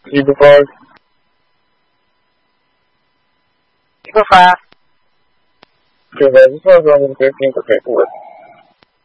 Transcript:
E depois,出发，这个以后说明这5个结果。